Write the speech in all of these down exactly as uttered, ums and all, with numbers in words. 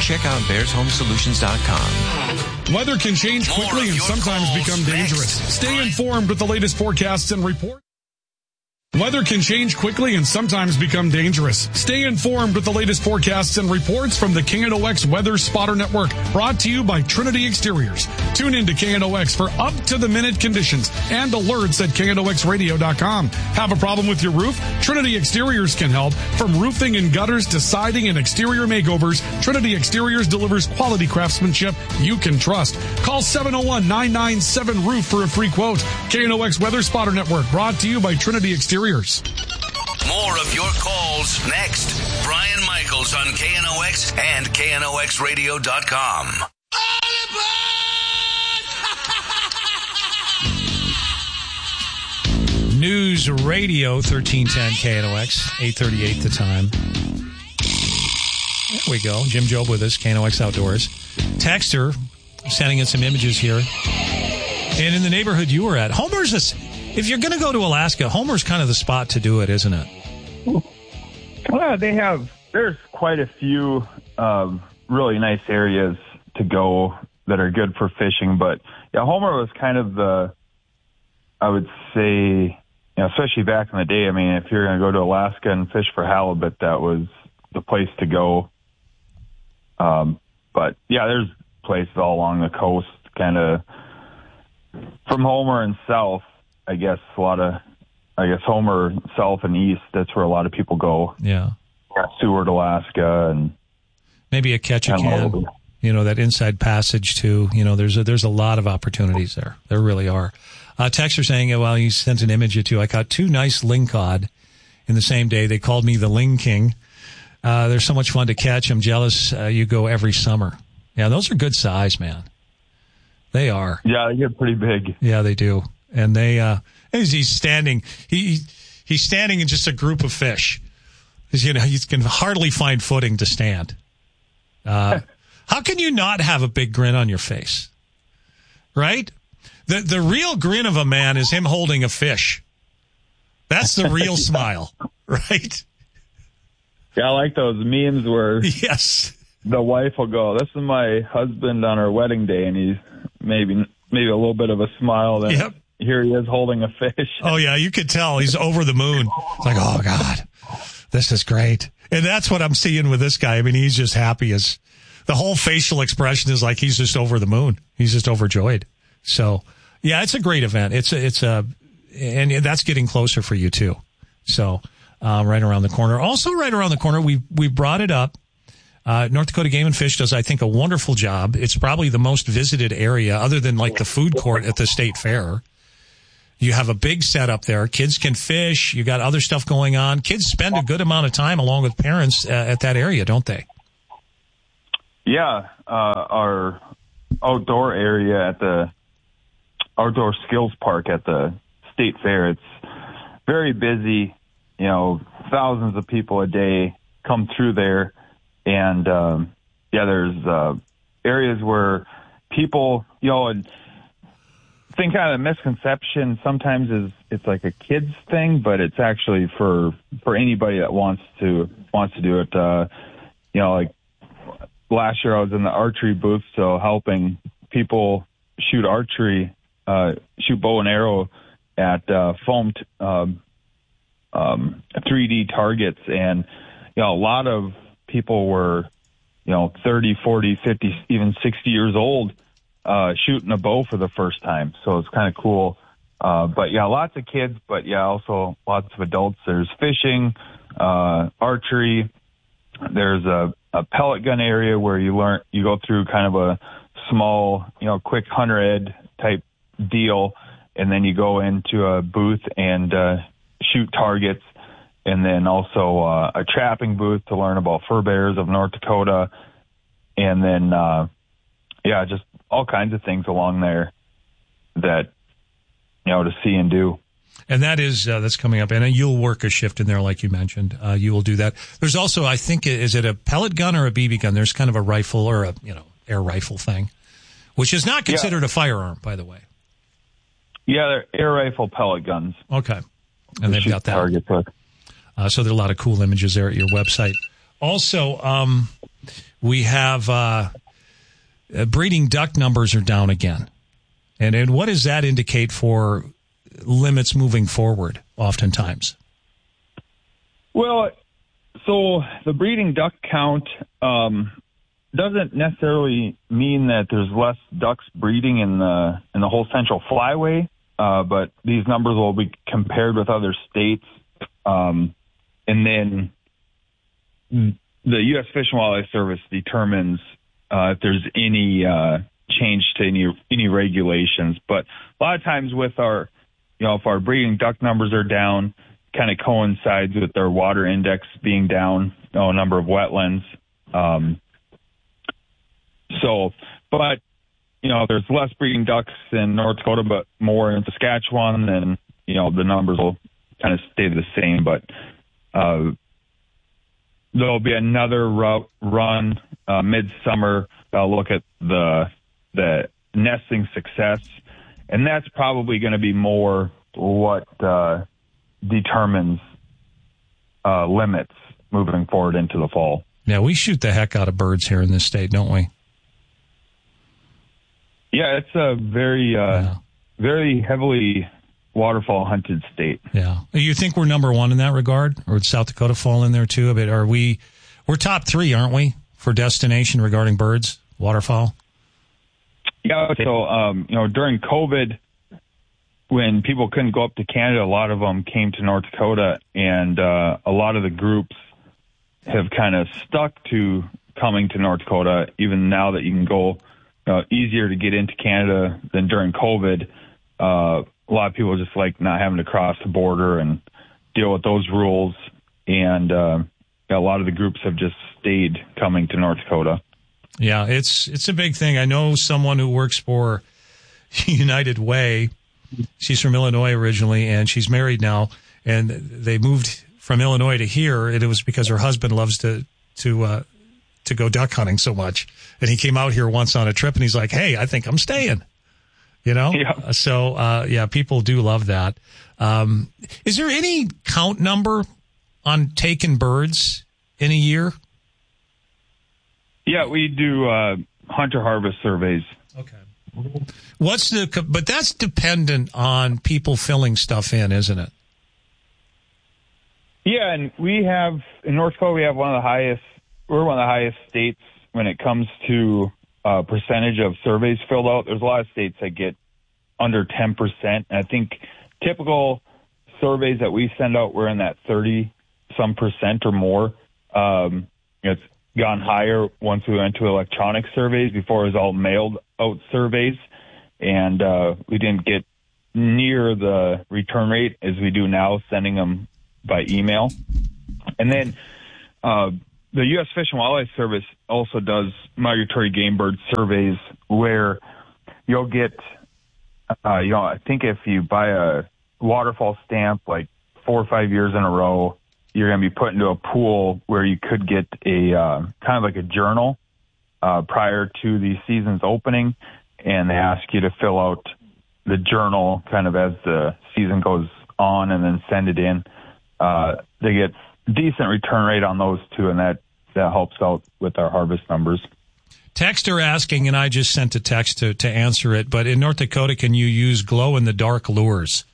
check out bears home solutions dot com. Weather can change quickly and sometimes become dangerous. Next. Stay informed with the latest forecasts and reports. Weather can change quickly and sometimes become dangerous. Stay informed with the latest forecasts and reports from the K N O X Weather Spotter Network, brought to you by Trinity Exteriors. Tune in to K N O X for up-to-the-minute conditions and alerts at K N O X radio dot com. Have a problem with your roof? Trinity Exteriors can help. From roofing and gutters to siding and exterior makeovers, Trinity Exteriors delivers quality craftsmanship you can trust. Call seven oh one, nine nine seven, roof for a free quote. K N O X Weather Spotter Network, brought to you by Trinity Exteriors. More of your calls next. Brian Michaels on K N O X and K N O X radio dot com. News Radio thirteen ten K N O X, eight thirty-eight the time. There we go. Jim Job with us, K N O X Outdoors. Texter sending in some images here. And in the neighborhood you were at, Homer's a... If you're going to go to Alaska, Homer's kind of the spot to do it, isn't it? Well, they have, there's quite a few um, really nice areas to go that are good for fishing. But, yeah, Homer was kind of the, I would say, you know, especially back in the day, I mean, if you're going to go to Alaska and fish for halibut, that was the place to go. Um, but, yeah, there's places all along the coast, kind of from Homer and south. I guess a lot of, I guess Homer south and east, that's where a lot of people go. Yeah. Seward, Alaska, and maybe a Ketchikan, you know, that inside passage too. You know, there's a, there's a lot of opportunities there. There really are. Uh, Texter saying, well, he sent an image or two. I caught two nice lingcod in the same day. They called me the Ling King. Uh, they're so much fun to catch. I'm jealous. Uh, you go every summer. Yeah, those are good size, man. They are. Yeah, they get pretty big. Yeah, they do. And they, uh, as he's standing, he, he's standing in just a group of fish. You know, he can hardly find footing to stand. Uh, how can you not have a big grin on your face? Right? The, the real grin of a man is him holding a fish. That's the real smile, right? Yeah, I like those memes where yes, the wife will go, "This is my husband on our wedding day," and he's maybe, maybe a little bit of a smile. Then yep. Here he is holding a fish. Oh, yeah, you could tell he's over the moon. It's like, oh, God, this is great. And that's what I'm seeing with this guy. I mean, he's just happy as the whole facial expression is like he's just over the moon. He's just overjoyed. So, yeah, it's a great event. It's a, it's a, and that's getting closer for you, too. So, uh, right around the corner. Also, right around the corner, we we brought it up. Uh, North Dakota Game and Fish does, I think, a wonderful job. It's probably the most visited area other than like the food court at the state fair. You have a big setup there. Kids can fish. You got other stuff going on. Kids spend a good amount of time along with parents uh, at that area, don't they? Yeah. Uh, our outdoor area at the Outdoor Skills Park at the state fair, it's very busy. You know, thousands of people a day come through there. And, um, yeah, there's uh, areas where people, you know, and I think kind of a misconception sometimes is it's like a kid's thing, but it's actually for for anybody that wants to wants to do it. Uh, you know, like last year I was in the archery booth, so helping people shoot archery, uh, shoot bow and arrow at uh, foamed um, um, three D targets, and you know, a lot of people were, you know, thirty, forty, fifty, even sixty years old. Uh, shooting a bow for the first time. So it's kind of cool. Uh, but yeah, lots of kids, but yeah, also lots of adults. There's fishing, uh, archery. There's a, a pellet gun area where you learn, you go through kind of a small, you know, quick hunter ed type deal. And then you go into a booth and, uh, shoot targets. And then also, uh, a trapping booth to learn about fur bears of North Dakota. And then, uh, yeah, just all kinds of things along there that, you know, to see and do. And that is, uh, that's coming up. And you'll work a shift in there, like you mentioned. Uh, you will do that. There's also, I think, is it a pellet gun or a B B gun? There's kind of a rifle or a, you know, air rifle thing, which is not considered yeah. a firearm, by the way. Yeah, they're air rifle pellet guns. Okay. And they've got that. Targets with. Uh, so there are a lot of cool images there at your website. Also, um, we have uh, uh, breeding duck numbers are down again. And, and what does that indicate for limits moving forward, oftentimes? Well, so the breeding duck count um, doesn't necessarily mean that there's less ducks breeding in the in the whole Central Flyway, uh, but these numbers will be compared with other states, um, and then the U S Fish and Wildlife Service determines uh, if there's any uh, change to any any regulations. But a lot of times with our, you know, if our breeding duck numbers are down, kind of coincides with their water index being down, you know, a number of wetlands. Um, so, but, you know, there's less breeding ducks in North Dakota, but more in Saskatchewan, then, you know, the numbers will kind of stay the same. But uh, there'll be another ru- run uh, midsummer. I'll look at the the nesting success, and that's probably going to be more what uh, determines uh, limits moving forward into the fall. Yeah, we shoot the heck out of birds here in this state, don't we? Yeah, it's a very, uh, yeah. very heavily waterfowl hunted state. Yeah. You think we're number one in that regard, or would South Dakota fall in there too? But are we? We're top three, aren't we, for destination regarding birds, waterfowl? Yeah. So, um, you know, during COVID, when people couldn't go up to Canada, a lot of them came to North Dakota, and uh, a lot of the groups have kind of stuck to coming to North Dakota, even now that you can go uh, easier to get into Canada than during COVID. Uh, a lot of people just like not having to cross the border and deal with those rules, and uh, a lot of the groups have just stayed coming to North Dakota. Yeah, it's it's a big thing. I know someone who works for United Way. She's from Illinois originally, and she's married now, and they moved from Illinois to here, and it was because her husband loves to to uh, to go duck hunting so much, and he came out here once on a trip, and he's like, "Hey, I think I'm staying." You know, yeah. So uh, yeah, people do love that. Um, is there any count number on taken birds in a year? Yeah, we do uh, hunter harvest surveys. Okay. What's the? But that's dependent on people filling stuff in, isn't it? Yeah, and we have in North Dakota we have one of the highest. We're one of the highest states when it comes to uh, percentage of surveys filled out. There's a lot of states that get under ten percent, and I think typical surveys that we send out we're in that thirty some percent or more. Um, it's gone higher once we went to electronic surveys. Before it was all mailed out surveys, and uh, we didn't get near the return rate as we do now, sending them by email. And then uh, the U S Fish and Wildlife Service also does migratory game bird surveys where you'll get, uh, you know, I think if you buy a waterfall stamp like four or five years in a row, you're going to be put into a pool where you could get a uh, kind of like a journal uh, prior to the season's opening, and they ask you to fill out the journal kind of as the season goes on and then send it in. Uh, they get decent return rate on those too, and that, that helps out with our harvest numbers. Texter asking, and I just sent a text to, to answer it, but in North Dakota, can you use glow-in-the-dark lures?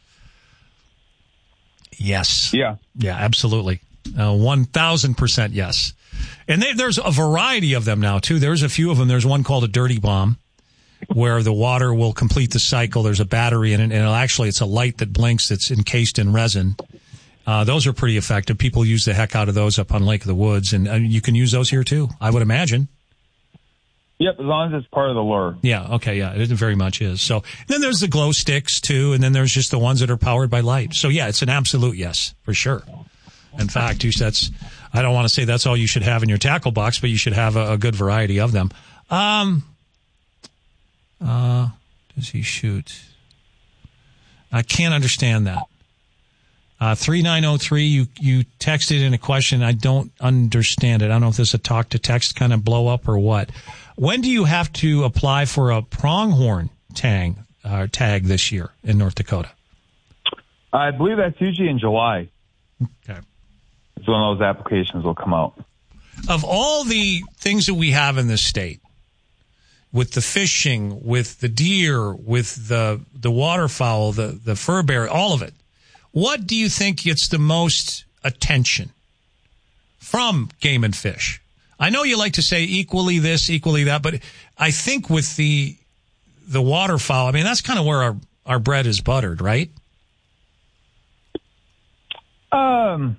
Yes. Yeah. Yeah, absolutely. Uh, one thousand percent yes. And they, there's a variety of them now, too. There's a few of them. There's one called a dirty bomb, where the water will complete the cycle. There's a battery in it, and it'll actually it's a light that blinks that's encased in resin. Uh, those are pretty effective. People use the heck out of those up on Lake of the Woods, and uh, you can use those here, too, I would imagine. Yep, as long as it's part of the lure. Yeah, okay, yeah, it very much is. So then there's the glow sticks, too, and then there's just the ones that are powered by light. So, yeah, it's an absolute yes, for sure. In fact, you, that's I don't want to say that's all you should have in your tackle box, but you should have a, a good variety of them. Um, uh, does he shoot? I can't understand that. Uh, three nine oh three, you, you texted in a question. I don't understand it. I don't know if this is a talk-to-text kind of blow-up or what. When do you have to apply for a pronghorn tag, uh, tag this year in North Dakota? I believe that's usually in July. Okay. It's when those applications will come out. of all the things that we have in this state, with the fishing, with the deer, with the the waterfowl, the, the fur bear, all of it, what do you think gets the most attention from Game and Fish? I know you like to say equally this, equally that, but I think with the the waterfowl, I mean, that's kind of where our, our bread is buttered, right? Um.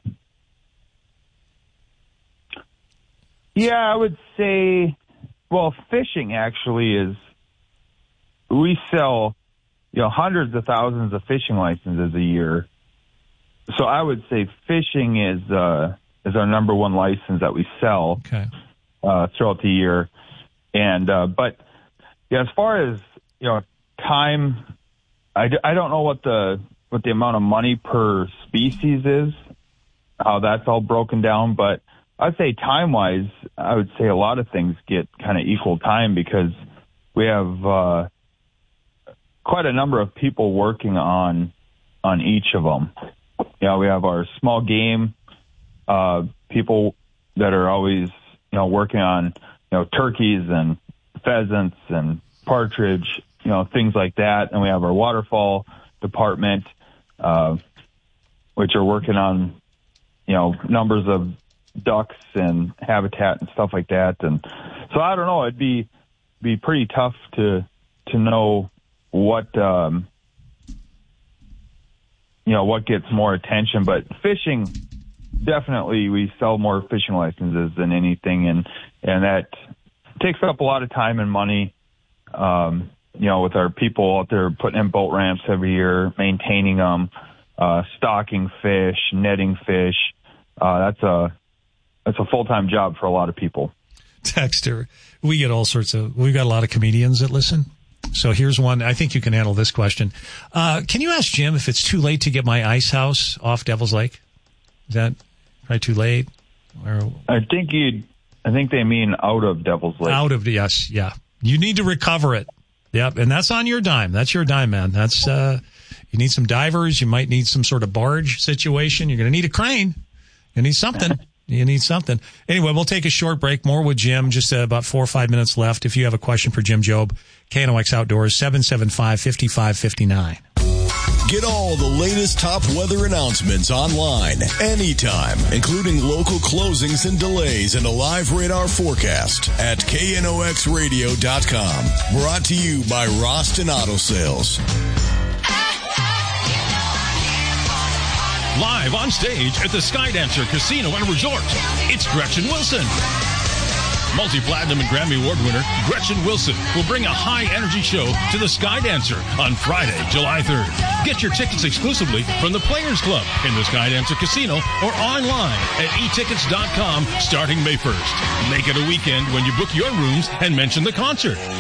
Yeah, I would say, well, fishing actually is, we sell, you know, hundreds of thousands of fishing licenses a year. So I would say fishing is uh, is our number one license that we sell okay. uh, throughout the year. And uh, but yeah, as far as you know, time, I, d- I don't know what the what the amount of money per species is, how that's all broken down. But I'd say time wise, I would say a lot of things get kind of equal time because we have uh, quite a number of people working on on each of them. You know, we have our small game uh, people that are always, you know, working on, you know, turkeys and pheasants and partridge, you know, things like that. And we have our waterfowl department, uh, which are working on, you know, numbers of ducks and habitat and stuff like that. And so I don't know, it'd be be pretty tough to to know what um, you know, what gets more attention, but fishing, definitely we sell more fishing licenses than anything, and and that takes up a lot of time and money. Um, you know, with our people out there putting in boat ramps every year, maintaining them, uh, stocking fish, netting fish. Uh, that's a that's a full time job for a lot of people. Texter, we get all sorts of. We've got a lot of comedians that listen. So here's one. I think you can handle this question. Uh, can you ask Jim if it's too late to get my ice house off Devil's Lake? Is that probably too late? Or I think you. I think they mean out of Devil's Lake. Out of yes, yeah. You need to recover it. Yep, and that's on your dime. That's your dime, man. That's uh, you need some divers. You might need some sort of barge situation. You're going to need a crane. You need something. You need something. Anyway, we'll take a short break. More with Jim. Just uh, about four or five minutes left. If you have a question for Jim Jobe, K N O X Outdoors, seven seven five, five five five nine. Get all the latest top weather announcements online anytime, including local closings and delays and a live radar forecast at K N O X radio dot com. Brought to you by Roston Auto Sales. Live on stage at the Skydancer Casino and Resort, it's Gretchen Wilson. Multi-platinum and Grammy Award winner Gretchen Wilson will bring a high-energy show to the Skydancer on Friday, July third. Get your tickets exclusively from the Players Club in the Skydancer Casino or online at e tickets dot com starting May first. Make it a weekend when you book your rooms and mention the concert.